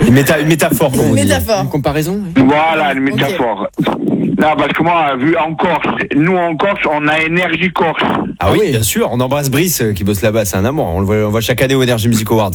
Une métaphore, comme on dit. Métaphore. Une comparaison. Voilà, une métaphore. Non, parce que moi, vu en Corse, nous en Corse, on a Énergie Corse. Ah oui, bien sûr. On embrasse Brice qui bosse là-bas. C'est un amour. On le voit chaque année au Energy Music Awards.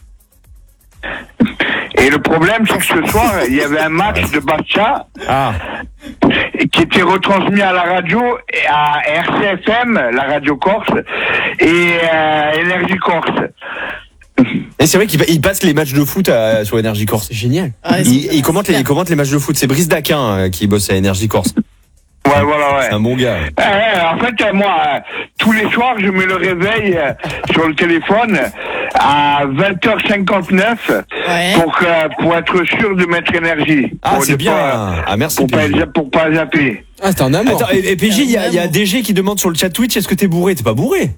Et le problème, c'est que ce soir, il y avait un match de Bastia qui était retransmis à la radio, à RCFM, la radio Corse, et Énergie Corse. Et c'est vrai qu'il passe les matchs de foot sur Énergie Corse. C'est génial. Il commente les matchs de foot. C'est Brice Daquin qui bosse à Énergie Corse. Ouais, voilà, ouais. C'est un bon gars. En fait, moi, tous les soirs, je mets le réveil sur le téléphone à 20h59 pour être sûr de mettre énergie. Ah, c'est bien. Merci, PJ. Pour pas zapper. Ah, c'est un amour. Attends, et PJ, il y a DG qui demande sur le chat Twitch, est-ce que t'es bourré? T'es pas bourré?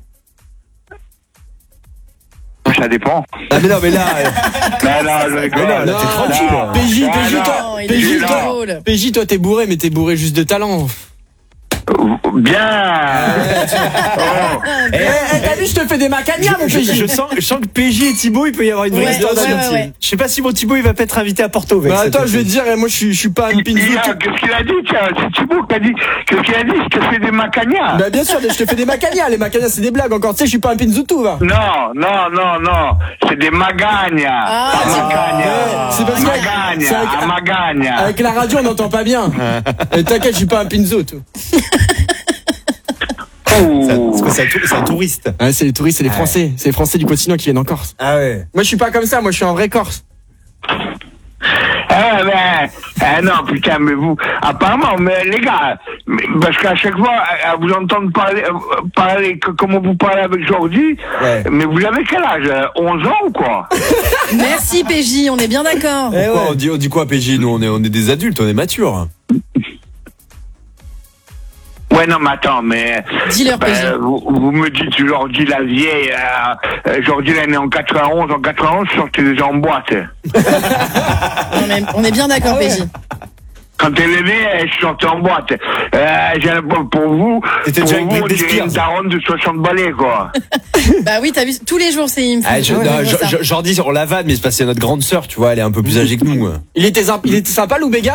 Ça dépend. Ah, mais non, mais là. je rigole. Là, t'es tranquille. PJ, toi, t'es bourré, mais t'es bourré juste de talent. Bien. T'as vu, je te fais des macanias, mon PJ. Je sens que PJ et Thibaut, il peut y avoir une vraie histoire. Je sais pas si mon Thibaut, il va pas être invité à Porto. Bah attends, je vais te dire, moi je suis pas un pinzou. Qu'est-ce qu'il a dit? C'est Thibaut qui a dit. Qu'est-ce qu'il a dit? Je te fais des macanias. Bah bien sûr, je te fais des macanias. Les macanias, c'est des blagues encore. Tu sais, je suis pas un pinzou tout, va. Non. C'est des magagnas. C'est parce que magagna. avec la radio, on n'entend pas bien. T'inquiète, je suis pas un pinzou tout. C'est un touriste. Ouais, c'est les touristes, c'est les Français. C'est les Français du continent qui viennent en Corse. Ah ouais. Moi, je suis pas comme ça. Moi, je suis un vrai Corse. Non, putain, mais vous, apparemment, mais les gars, parce qu'à chaque fois, à vous entendre parler comment vous parlez avec Jordi, mais vous avez quel âge? 11 ans ou quoi? Merci PJ, on est bien d'accord. On dit quoi, PJ? Nous, on est des adultes, on est matures. Ouais, non, mais attends, mais... Dis-leur, PJ. Vous me dites Jordi la vieille, Jordi elle est né en 91, je sortais déjà en boîte. On est bien d'accord, PJ. Quand elle est née, je sortais en boîte. Pour vous, on dirait une daronne de 60 balais, quoi. Bah oui, t'as vu, tous les jours, c'est Jordi, on la vanne, mais c'est parce que c'est notre grande sœur, tu vois, elle est un peu plus âgée que nous. Il était sympa, Lou Béga?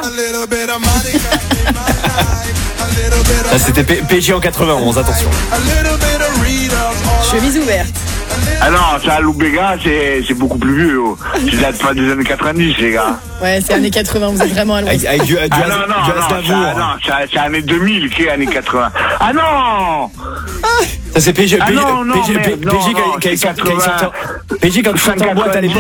Là, c'était PJ en 91, attention. Chemise ouverte. Ah non, ça, Lou Béga, c'est beaucoup plus vieux. Ça date pas des années 90, les gars. Ouais, c'est années 80, vous êtes vraiment à l'ouest. Non, c'est années 2000 qui est années 80. Ah non! Ça c'est PJ. Ah non, PJ quand il sortait en boîte à l'époque.